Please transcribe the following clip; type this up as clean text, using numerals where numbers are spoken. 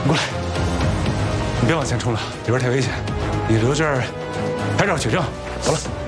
你过来，你别往前冲了，里边太危险。你留这儿拍照取证。走了。